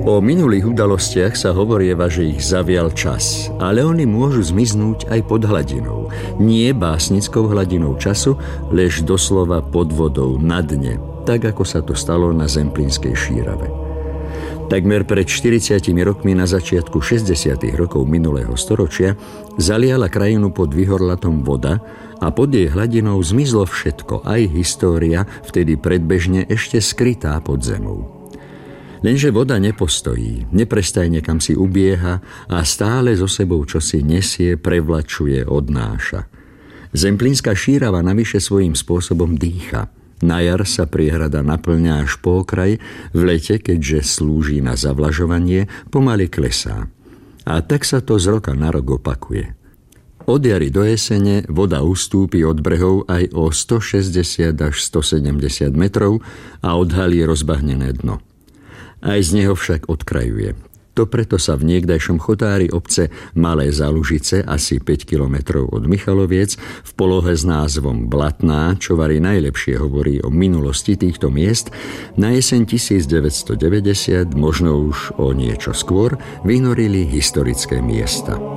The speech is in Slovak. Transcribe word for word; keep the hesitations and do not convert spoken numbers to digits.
O minulých udalostiach sa hovorieva, že ich zavial čas, ale oni môžu zmiznúť aj pod hladinou. Nie básnickou hladinou času, lež doslova pod vodou, na dne, tak ako sa to stalo na Zemplínskej šírave. Takmer pred štyridsiatimi rokmi na začiatku šesťdesiatych rokov minulého storočia zaliala krajinu pod Vyhorlatom voda a pod jej hladinou zmizlo všetko, aj história, vtedy predbežne ešte skrytá pod zemou. Lenže voda nepostojí, neprestajne kam si ubieha a stále so sebou čosi nesie, prevlačuje, odnáša. Zemplínska šírava navyše svojím spôsobom dýcha. Na jar sa priehrada naplňa až po okraj, v lete, keďže slúži na zavlažovanie, pomaly klesá. A tak sa to z roka na rok opakuje. Od jary do jesene voda ustúpi od brehov aj o stošesťdesiat až stosedemdesiat metrov a odhalí rozbahnené dno. Aj z neho však odkrajuje. To preto sa v niekdajšom chotári obce Malé Zalužice, asi päť kilometrov od Michaloviec, v polohe s názvom Blatná, čo vari najlepšie hovorí o minulosti týchto miest, na jeseň tisícdeväťstodeväťdesiat, možno už o niečo skôr, vynorili historické miesta.